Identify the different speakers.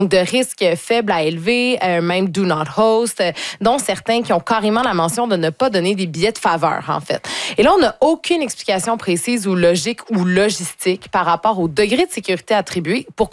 Speaker 1: de risques faibles à élevés, même do not host, dont certains qui ont carrément la mention de ne pas donner des billets de faveur, en fait. Et là, on n'a aucune explication précise ou logique ou logistique par rapport au degré de sécurité attribué. Pourquoi